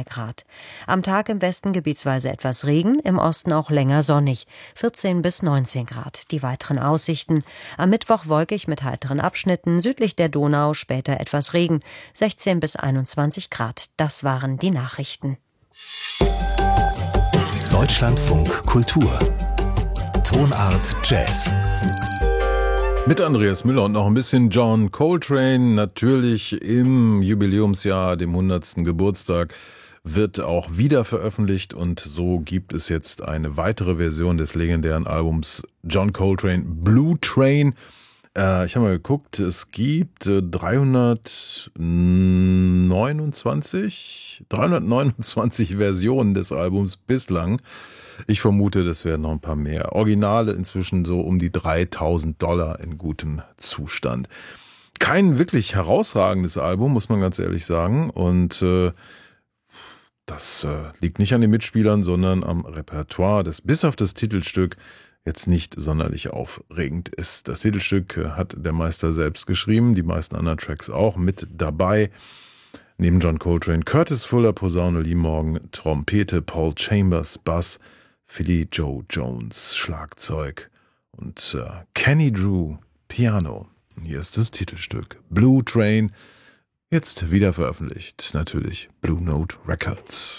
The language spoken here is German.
3 Grad. Am Tag im Westen gebietsweise etwas Regen, im Osten auch länger sonnig, 14 bis 19 Grad. Die weiteren Aussichten: am Mittwoch wolkig mit heiteren Abschnitten, südlich der Donau später etwas Regen, 16 bis 21 Grad. Das waren die Nachrichten. Deutschlandfunk Kultur. Tonart Jazz. Mit Andreas Müller und noch ein bisschen John Coltrane. Natürlich im Jubiläumsjahr, dem 100. Geburtstag, wird auch wieder veröffentlicht. Und so gibt es jetzt eine weitere Version des legendären Albums John Coltrane Blue Train. Ich habe mal geguckt, es gibt 329 Versionen des Albums bislang. Ich vermute, das werden noch ein paar mehr. Originale inzwischen so um die $3.000 in gutem Zustand. Kein wirklich herausragendes Album, muss man ganz ehrlich sagen. Und das liegt nicht an den Mitspielern, sondern am Repertoire, das bis auf das Titelstück jetzt nicht sonderlich aufregend ist. Das Titelstück hat der Meister selbst geschrieben, die meisten anderen Tracks auch mit dabei. Neben John Coltrane, Curtis Fuller, Posaune, Lee Morgan, Trompete, Paul Chambers, Bass, Philly Joe Jones, Schlagzeug und Kenny Drew, Piano. Und hier ist das Titelstück Blue Train, jetzt wieder veröffentlicht, natürlich Blue Note Records.